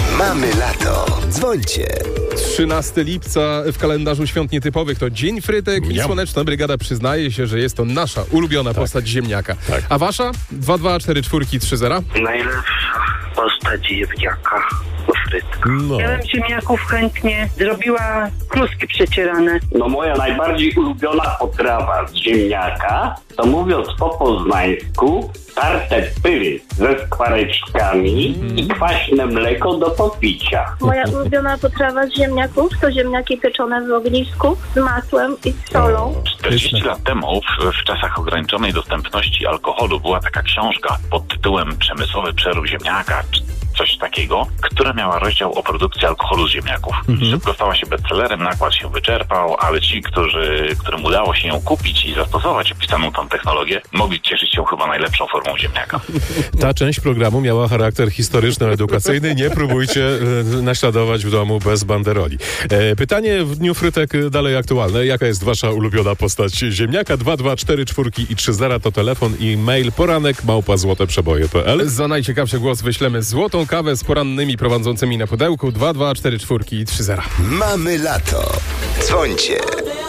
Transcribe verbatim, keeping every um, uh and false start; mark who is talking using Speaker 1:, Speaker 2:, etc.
Speaker 1: Mamy lato. Dzwońcie.
Speaker 2: trzynastego lipca w kalendarzu świąt nietypowych to Dzień Frytek i
Speaker 3: Miam.
Speaker 2: Słoneczna Brygada przyznaje się, że jest to nasza ulubiona postać ziemniaka.
Speaker 3: Tak.
Speaker 2: A wasza? dwa dwa cztery cztery trzy zero.
Speaker 4: Najlepsza postać ziemniaka. Frytka.
Speaker 3: No.
Speaker 5: Ja bym ziemniaków chętnie zrobiła kluski przecierane.
Speaker 6: No moja najbardziej ulubiona potrawa z ziemniaka, to mówiąc po poznańsku, tarte pyry ze skwareczkami mm. i kwaśne mleko do popicia.
Speaker 7: Moja ulubiona potrawa z ziemniaków to ziemniaki pieczone w ognisku z masłem i z solą.
Speaker 8: czterdzieści lat temu, w, w czasach ograniczonej dostępności alkoholu, była taka książka pod tytułem Przemysłowy przerób ziemniaka, czy coś takiego, która miała rozdział o produkcji alkoholu z ziemniaków. Mhm. Szybko stała się bestsellerem, nakład się wyczerpał, ale ci, którzy, którym udało się ją kupić i zastosować opisaną tam technologię, mogli cieszyć się chyba najlepszą formą ziemniaka.
Speaker 3: Ta część programu miała charakter historyczno-edukacyjny. Nie próbujcie e, naśladować w domu bez banderoli. E, pytanie w Dniu Frytek dalej aktualne. Jaka jest wasza ulubiona postać ziemniaka? dwa dwa cztery cztery i trzy zero to telefon i mail poranek małpa złoteprzeboje kropka p l.
Speaker 2: Za najciekawszy głos wyślemy złotą kawę z porannymi prowadzącymi na pudełku dwa dwa cztery cztery i trzy zero.
Speaker 1: Mamy lato. Dzwońcie.